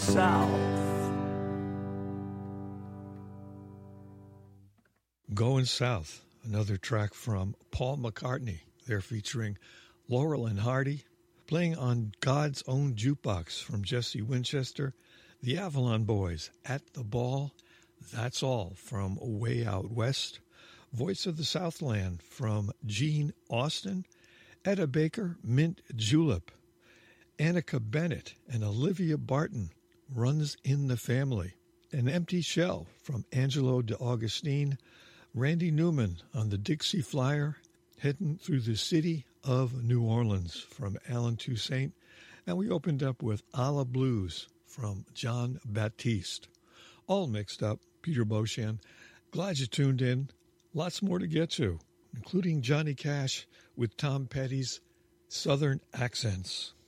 south. Going South, another track from Paul McCartney. They're featuring Laurel and Hardy, playing on God's Own Jukebox from Jesse Winchester, the Avalon Boys, At the Ball, That's All from Way Out West, Voice of the Southland from Gene Austin, Etta Baker, Mint Julep, Annika Bennett and Olivia Barton, Runs in the Family, An Empty Shell from Angelo DeAugustine, Randy Newman on the Dixie Flyer, Heading Through the City of New Orleans from Alan Toussaint, and we opened up with A la Blues from John Baptiste. All mixed up, Peter Beauchamp. Glad you tuned in. Lots more to get to, including Johnny Cash with Tom Petty's Southern Accents.